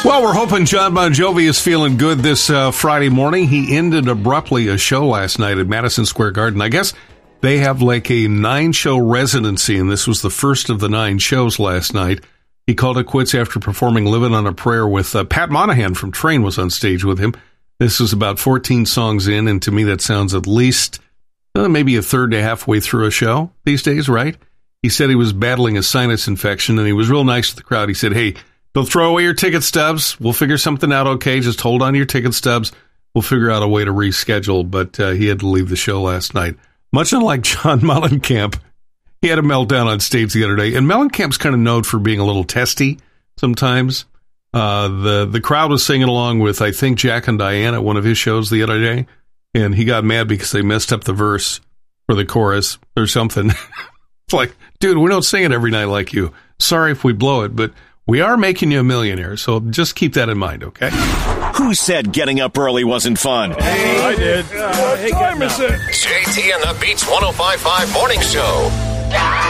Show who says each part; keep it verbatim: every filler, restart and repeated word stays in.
Speaker 1: Well, we're hoping John Bon Jovi is feeling good this uh, Friday morning. He ended abruptly a show last night at Madison Square Garden. I guess they have like a nine-show residency, and this was the first of the nine shows last night. He called it quits after performing Living on a Prayer with uh, Pat Monahan from Train was on stage with him. This is about fourteen songs in, and to me that sounds at least uh, maybe a third to halfway through a show these days, right? He said he was battling a sinus infection, and he was real nice to the crowd. He said, hey, don't throw away your ticket stubs. We'll figure something out, okay? Just hold on to your ticket stubs. We'll figure out a way to reschedule, but uh, he had to leave the show last night. Much unlike John Mellencamp, he had a meltdown on stage the other day, and Mellencamp's kind of known for being a little testy sometimes. Uh, the, the crowd was singing along with, I think, Jack and Diane at one of his shows the other day, and he got mad because they messed up the verse or the chorus or something. It's like, dude, we don't sing it every night like you. Sorry if we blow it, but we are making you a millionaire, so just keep that in mind, okay?
Speaker 2: Who said getting up early wasn't fun?
Speaker 3: Hey, I did. Uh, what
Speaker 4: hey,
Speaker 3: time is it?
Speaker 4: J T and the Beats one oh five point five Morning Show.